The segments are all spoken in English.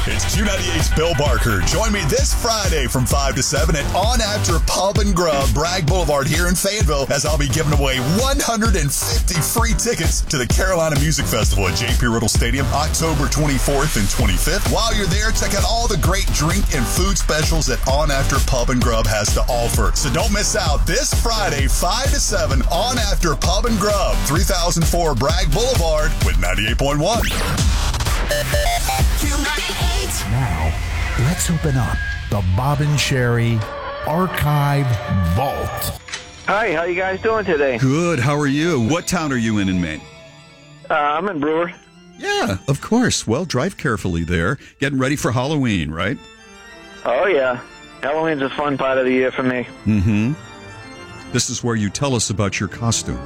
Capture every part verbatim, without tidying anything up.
It's Q ninety-eight's Bill Barker. Join me this Friday from five to seven at On After Pub and Grub, Bragg Boulevard here in Fayetteville, as I'll be giving away one hundred fifty free tickets to the Carolina Music Festival at J P Riddle Stadium, October twenty-fourth and twenty-fifth. While you're there, check out all the great drink and food specials that On After Pub and Grub has to offer. So don't miss out this Friday, five to seven, On After Pub and Grub, three thousand four Bragg Boulevard with ninety-eight point one. Now, let's open up the Bob and Sherry Archive Vault. Hi, how you guys doing today? Good. How are you? What town are you in in Maine? Uh, I'm in Brewer. Yeah, of course. Well, drive carefully there. Getting ready for Halloween, right? Oh, yeah. Halloween's a fun part of the year for me. Mm-hmm. This is where you tell us about your costume.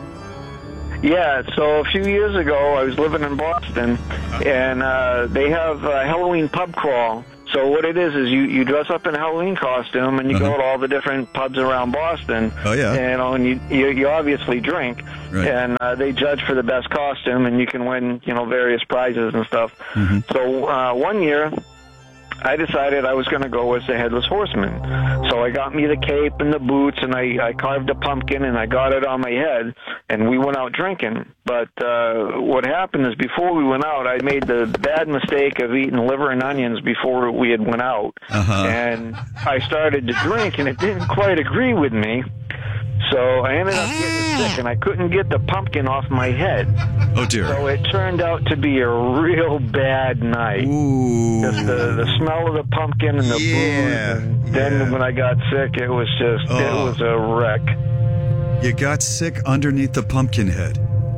Yeah, so a few years ago, I was living in Boston, and uh, they have a Halloween pub crawl. So what it is is you, you dress up in a Halloween costume, and you Uh-huh. go to all the different pubs around Boston. Oh, yeah. And, you know, and you, you, you obviously drink, Right. and uh, they judge for the best costume, and you can win, you know, various prizes and stuff. Mm-hmm. So uh, one year, I decided I was going to go as the Headless Horseman. So I got me the cape and the boots, and I, I carved a pumpkin, and I got it on my head, and we went out drinking. But uh, what happened is before we went out, I made the bad mistake of eating liver and onions before we had went out. Uh-huh. And I started to drink, and it didn't quite agree with me. So I ended up getting sick, and I couldn't get the pumpkin off my head. Oh, dear. So it turned out to be a real bad night. Ooh. Just the, the smell of the pumpkin and the Yeah, booze. And then yeah. when I got sick, it was just, Oh. it was a wreck. You got sick underneath the pumpkin head.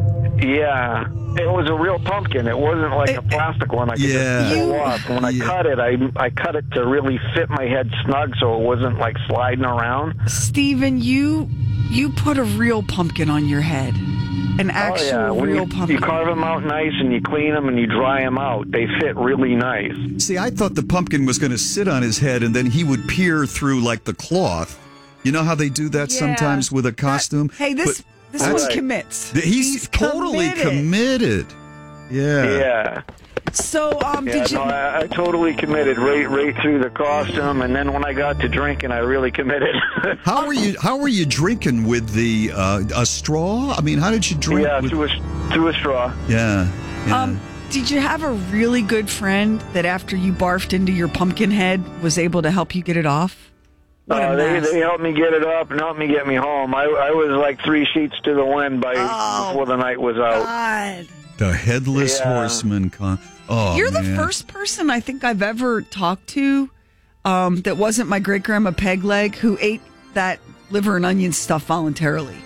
Yeah. It was a real pumpkin. It wasn't like a plastic one I could Yeah. just pull off. When I Yeah. cut it, I I cut it to really fit my head snug so it wasn't like sliding around. Steven, you you put a real pumpkin on your head. An actual oh, yeah. When real you, pumpkin. you carve them out nice and you clean them and you dry them out. They fit really nice. See, I thought the pumpkin was going to sit on his head and then he would peer through like the cloth. You know how they do that Yeah. sometimes with a That- costume? hey, this But this that's- one commits. Th- He's, totally committed. Yeah. Yeah. So, um, Yeah, did you? no, I, I totally committed right right through the costume, and then when I got to drinking, I really committed. How were you? How were you drinking with the uh, a straw? I mean, how did you drink? yeah, with, through a through a straw. yeah. yeah. Um, did you have a really good friend that after you barfed into your pumpkin head was able to help you get it off? What a Uh, they mess. they helped me get it up and helped me get me home. I I was like three sheets to the wind by Oh, before the night was out. God. the headless Yeah. horseman. Con- oh, You're the man. first person I think I've ever talked to um, that wasn't my great grandma Pegleg who ate that liver and onion stuff voluntarily.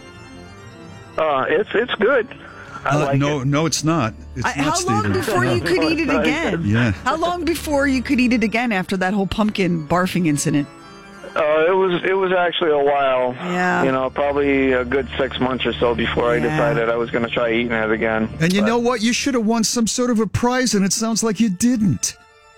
Uh, it's it's good. I Uh, like no, it. no, it's not. It's I, not, how long Stephen. before you could eat it again? Yeah. How long before you could eat it again after that whole pumpkin barfing incident? Uh, it was it was actually a while. Yeah. You know, probably a good six months or so before I Yeah. decided I was going to try eating it again. And you But- know what? You should have won some sort of a prize, and it sounds like you didn't.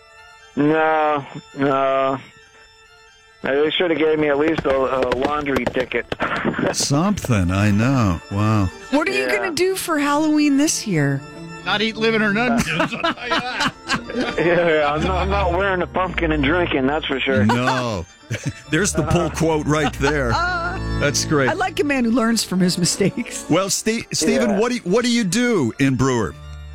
No, no. They should have gave me at least a, a laundry ticket. Something, I know. Wow. What are you Yeah. going to do for Halloween this year? Not eat living or onions. I'll tell you that. Yeah, I'm not, I'm not wearing a pumpkin and drinking, that's for sure. No. There's the pull quote right there. That's great. I like a man who learns from his mistakes. Well, Ste- Stephen, Yeah. what do you, what do you do in Brewer?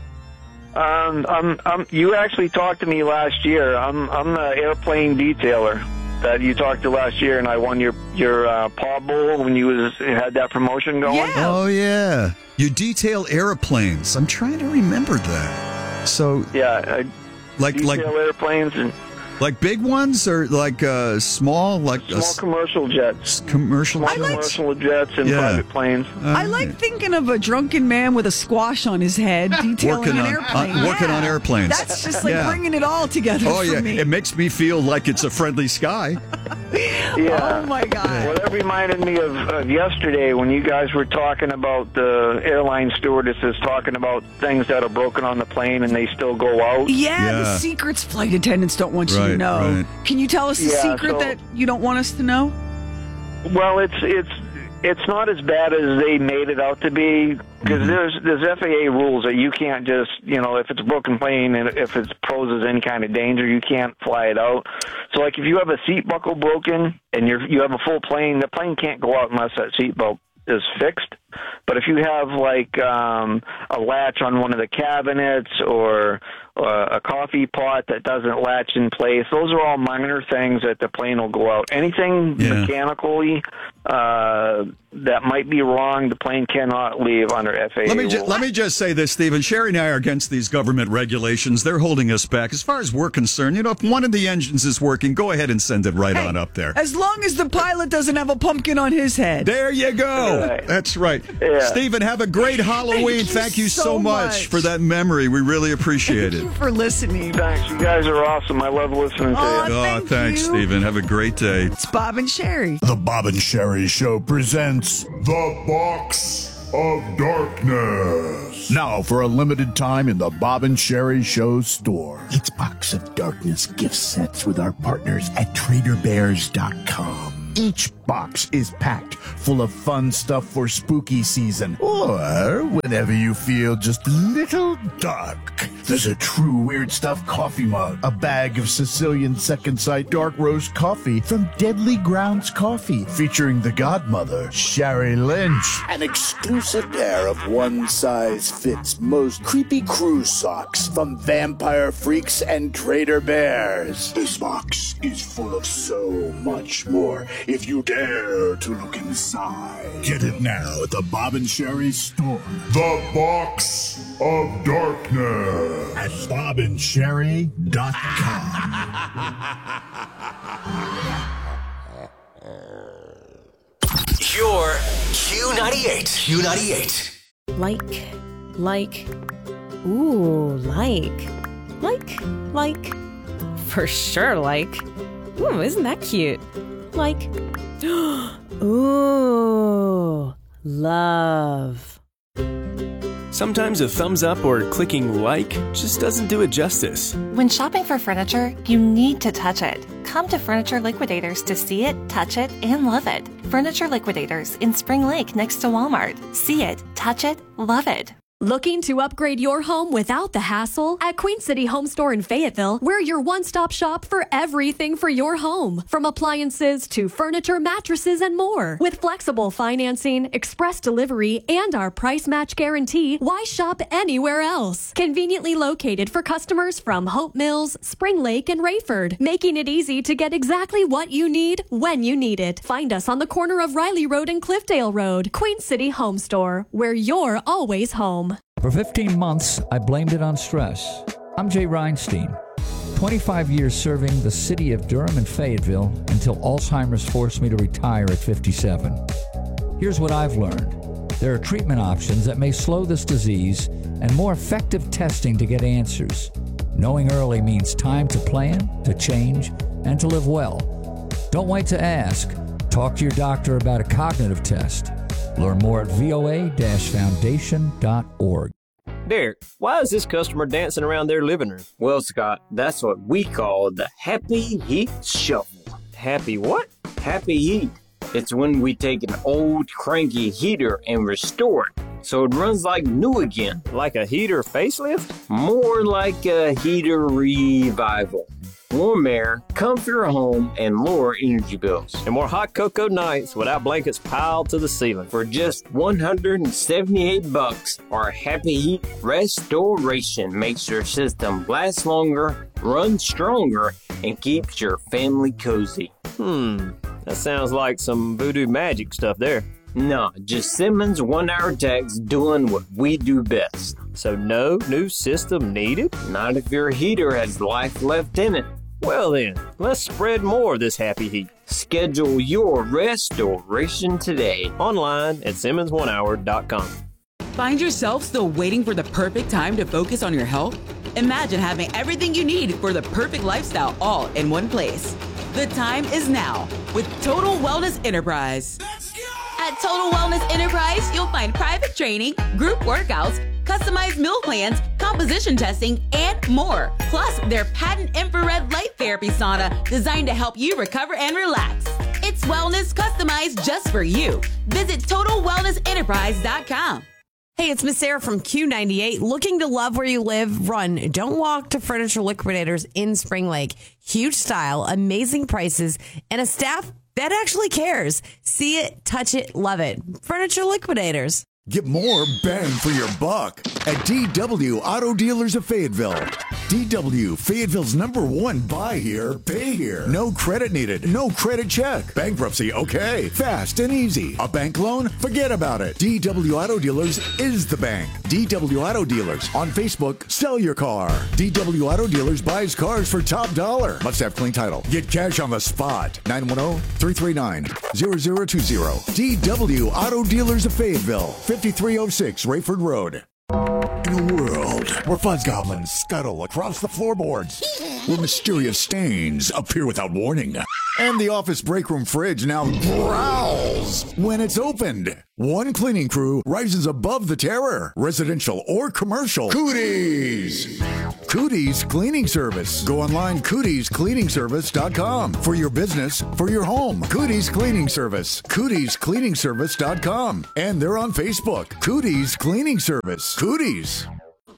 Um, I'm, I'm, you actually talked to me last year. I'm, I'm the airplane detailer that you talked to last year, and I won your your uh, Paw Bowl when you was had that promotion going. Yeah. Oh yeah, you detail airplanes. I'm trying to remember that. So, Yeah, I like detail like airplanes and like big ones or like uh, small, like small a s- commercial jets. commercial. Small I like- commercial jets and Yeah. private planes. I like thinking of a drunken man with a squash on his head detailing Working an on- airplane. on- working Yeah. on airplanes. That's just like Yeah. bringing it all together Oh for yeah, me. it makes me feel like it's a friendly sky. Yeah. Oh, my God. Well, that reminded me of, of yesterday when you guys were talking about the airline stewardesses talking about things that are broken on the plane and they still go out. Yeah, Yeah. the secrets flight attendants don't want you to Right, know. right. Can you tell us the Yeah, secret so- that you don't want us to know? Well, it's it's it's not as bad as they made it out to be, because mm-hmm. there's there's F A A rules that you can't just, you know, if it's a broken plane and if it poses any kind of danger, you can't fly it out. So, like, if you have a seat buckle broken and you're you have a full plane, the plane can't go out unless that seat belt is fixed. But if you have, like, um, a latch on one of the cabinets or uh, a coffee pot that doesn't latch in place, those are all minor things that the plane will go out. Anything yeah. mechanically uh, that might be wrong, the plane cannot leave under F A A let me ju- rules. Let me just say this, Stephen. Sherry and I are against these government regulations. They're holding us back. As far as we're concerned, you know, if one of the engines is working, go ahead and send it right hey, on up there. As long as the pilot doesn't have a pumpkin on his head. There you go. Right. That's right. Yeah. Stephen, have a great Halloween. Thank you, Thank you so, so much, much for that memory. We really appreciate Thank it. you for listening. Thanks. You guys are awesome. I love listening to Oh, you. Oh, Thank thanks, you. Stephen. Have a great day. It's Bob and Sherry. The Bob and Sherry Show presents The Box of Darkness. Now, for a limited time in the Bob and Sherry Show store. It's Box of Darkness gift sets with our partners at Trader Bears dot com. Each box is packed full of fun stuff for spooky season, or whenever you feel just a little dark. There's a true Weird Stuff coffee mug, a bag of Sicilian Second Sight dark roast coffee from Deadly Grounds Coffee, featuring the godmother, Sherry Lynch, an exclusive pair of one-size-fits most creepy cruise socks from Vampire Freaks and Trader Bears. This box is full of so much more if you dare to look inside. Get it now at the Bob and Sherry store. The Box of Darkness at bob and sherry dot com. Your Q ninety-eight. Q ninety-eight. Like, like, ooh, like, like, like, for sure, like. Ooh, isn't that cute? Like, ooh, love. Sometimes a thumbs up or clicking like just doesn't do it justice. When shopping for furniture, you need to touch it. Come to Furniture Liquidators to see it, touch it, and love it. Furniture Liquidators in Spring Lake next to Walmart. See it, touch it, love it. Looking to upgrade your home without the hassle? At Queen City Home Store in Fayetteville, we're your one-stop shop for everything for your home. From appliances to furniture, mattresses, and more. With flexible financing, express delivery, and our price match guarantee, why shop anywhere else? Conveniently located for customers from Hope Mills, Spring Lake, and Rayford, making it easy to get exactly what you need when you need it. Find us on the corner of Riley Road and Cliffdale Road. Queen City Home Store, where you're always home. For fifteen months, I blamed it on stress. I'm Jay Reinstein. twenty-five years serving the city of Durham and Fayetteville until Alzheimer's forced me to retire at fifty-seven. Here's what I've learned. There are treatment options that may slow this disease and more effective testing to get answers. Knowing early means time to plan, to change, and to live well. Don't wait to ask. Talk to your doctor about a cognitive test. Learn more at V O A foundation dot org. Derek, why is this customer dancing around their living room? Well, Scott, that's what we call the Happy Heat Shuffle. Happy what? Happy Heat. It's when we take an old cranky heater and restore it so it runs like new again. Like a heater facelift? More like a heater revival. Warm air, comfier home, and lower energy bills. And more hot cocoa nights without blankets piled to the ceiling. For just one hundred seventy-eight bucks, our Happy Heat Restoration makes your system last longer, run stronger, and keeps your family cozy. Hmm, that sounds like some voodoo magic stuff there. No, just Simmons one-hour techs doing what we do best. So no new system needed? Not if your heater has life left in it. Well then, let's spread more of this happy heat. Schedule your restoration today. Online at simmons one hour dot com. Find yourself still waiting for the perfect time to focus on your health? Imagine having everything you need for the perfect lifestyle all in one place. The time is now with Total Wellness Enterprise. At Total Wellness Enterprise, you'll find private training, group workouts, customized meal plans, composition testing, and more. Plus, their patent infrared light therapy sauna designed to help you recover and relax. It's wellness customized just for you. Visit total wellness enterprise dot com. Hey, it's Miss Sarah from Q ninety-eight. Looking to love where you live? Run. Don't walk to Furniture Liquidators in Spring Lake. Huge style, amazing prices, and a staff that actually cares. See it, touch it, love it. Furniture Liquidators. Get more bang for your buck at D W Auto Dealers of Fayetteville. D W, Fayetteville's number one buy here, pay here. No credit needed, no credit check. Bankruptcy, okay. Fast and easy. A bank loan? Forget about it. D W Auto Dealers is the bank. D W Auto Dealers. On Facebook, sell your car. D W Auto Dealers buys cars for top dollar. Must have clean title. Get cash on the spot. nine one zero, three three nine, zero zero two zero. D W Auto Dealers of Fayetteville. fifty-three oh six Rayford Road. In a world where fuzz goblins scuttle across the floorboards, where mysterious stains appear without warning, and the office break room fridge now growls when it's opened, one cleaning crew rises above the terror, residential or commercial. Cooties! Cooties Cleaning Service. Go online, cooties cleaning service dot com. For your business, for your home. Cooties Cleaning Service. cooties cleaning service dot com. And they're on Facebook. Cooties Cleaning Service. Cooties.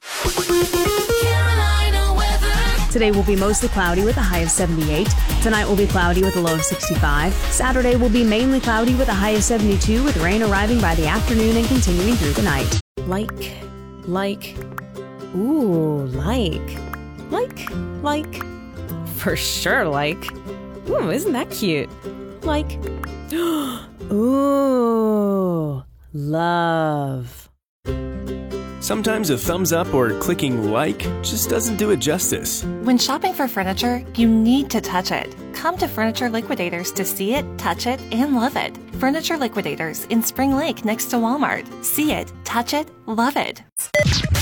Today will be mostly cloudy with a high of seventy-eight. Tonight will be cloudy with a low of sixty-five. Saturday will be mainly cloudy with a high of seventy-two, with rain arriving by the afternoon and continuing through the night. Like, like, ooh, like, like, like, For sure, like. Ooh, isn't that cute? like, ooh, love. Sometimes a thumbs up or clicking like just doesn't do it justice. When shopping for furniture, you need to touch it. Come to Furniture Liquidators to see it, touch it, and love it. Furniture Liquidators in Spring Lake next to Walmart. See it, touch it, love it.